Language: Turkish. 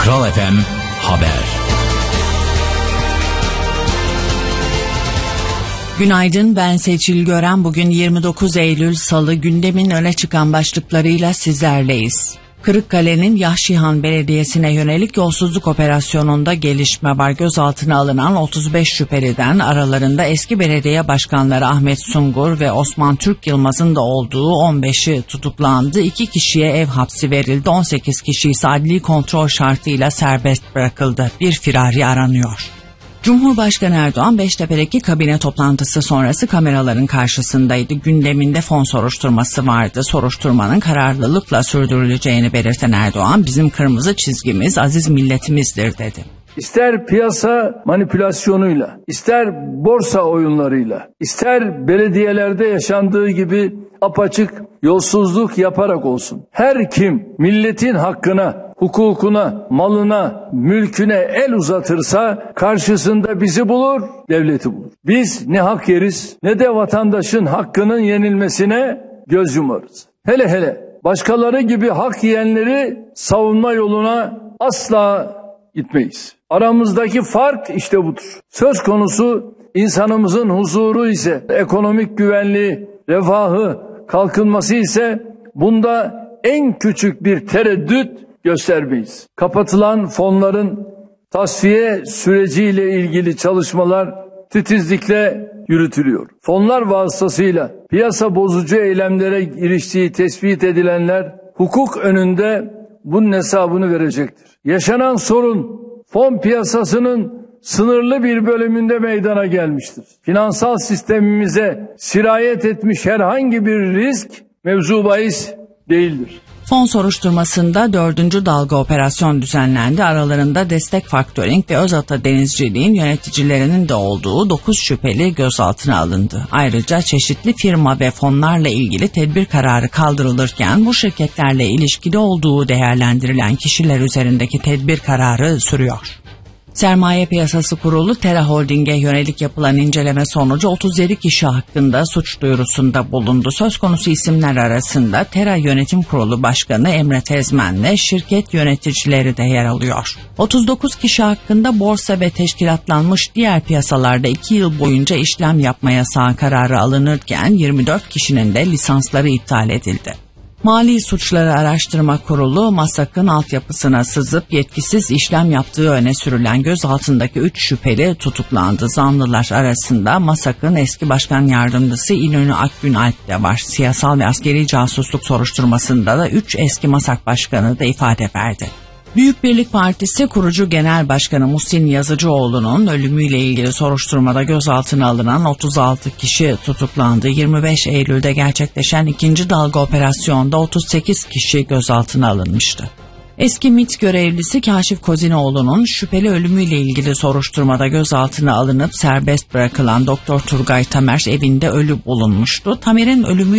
Kral FM Haber. Günaydın, ben Seçil Gören. Bugün 29 Eylül Salı, gündemin öne çıkan başlıklarıyla sizlerleyiz. Kırıkkale'nin Yahşihan Belediyesi'ne yönelik yolsuzluk operasyonunda gelişme var. Gözaltına alınan 35 şüpheliden aralarında eski belediye başkanları Ahmet Sungur ve Osman Türk Yılmaz'ın da olduğu 15'i tutuklandı. 2 kişiye ev hapsi verildi. 18 kişi ise adli kontrol şartıyla serbest bırakıldı. Bir firari aranıyor. Cumhurbaşkanı Erdoğan Beştepe'deki kabine toplantısı sonrası kameraların karşısındaydı. Gündeminde fon soruşturması vardı. Soruşturmanın kararlılıkla sürdürüleceğini belirten Erdoğan, bizim kırmızı çizgimiz aziz milletimizdir dedi. İster piyasa manipülasyonuyla, ister borsa oyunlarıyla, ister belediyelerde yaşandığı gibi apaçık yolsuzluk yaparak olsun. Her kim milletin hakkına, hukukuna, malına, mülküne el uzatırsa karşısında bizi bulur, devleti bulur. Biz ne hak yeriz ne de vatandaşın hakkının yenilmesine göz yumarız. Hele başkaları gibi hak yiyenleri savunma yoluna asla gitmeyiz. Aramızdaki fark işte budur. Söz konusu insanımızın huzuru ise, ekonomik güvenliği, refahı, kalkınması ise bunda en küçük bir tereddüt göstermeyiz. Kapatılan fonların tasfiye süreciyle ilgili çalışmalar titizlikle yürütülüyor. Fonlar vasıtasıyla piyasa bozucu eylemlere giriştiği tespit edilenler hukuk önünde bunun hesabını verecektir. Yaşanan sorun fon piyasasının sınırlı bir bölümünde meydana gelmiştir. Finansal sistemimize sirayet etmiş herhangi bir risk mevzu bahis değildir. Fon soruşturmasında 4. dalga operasyon düzenlendi. Aralarında Destek Faktöring ve Özata Denizciliğin yöneticilerinin de olduğu 9 şüpheli gözaltına alındı. Ayrıca çeşitli firma ve fonlarla ilgili tedbir kararı kaldırılırken bu şirketlerle ilişkili olduğu değerlendirilen kişiler üzerindeki tedbir kararı sürüyor. Sermaye Piyasası Kurulu Tera Holding'e yönelik yapılan inceleme sonucu 37 kişi hakkında suç duyurusunda bulundu. Söz konusu isimler arasında Tera Yönetim Kurulu Başkanı Emre Tezmen'le şirket yöneticileri de yer alıyor. 39 kişi hakkında borsa ve teşkilatlanmış diğer piyasalarda 2 yıl boyunca işlem yapma yasağı kararı alınırken 24 kişinin de lisansları iptal edildi. Mali Suçları Araştırma Kurulu, MASAK'ın altyapısına sızıp yetkisiz işlem yaptığı öne sürülen gözaltındaki 3 şüpheli tutuklandı. Zanlılar arasında MASAK'ın eski başkan yardımcısı İnönü Akgünalp de var. Siyasal ve askeri casusluk soruşturmasında da 3 eski MASAK başkanı da ifade verdi. Büyük Birlik Partisi kurucu genel başkanı Muhsin Yazıcıoğlu'nun ölümüyle ilgili soruşturmada gözaltına alınan 36 kişi tutuklandı. 25 Eylül'de gerçekleşen 2. dalga operasyonda 38 kişi gözaltına alınmıştı. Eski MİT görevlisi Kaşif Kozinoğlu'nun şüpheli ölümüyle ilgili soruşturmada gözaltına alınıp serbest bırakılan Doktor Turgay Tamer evinde ölü bulunmuştu. Tamer'in ölümü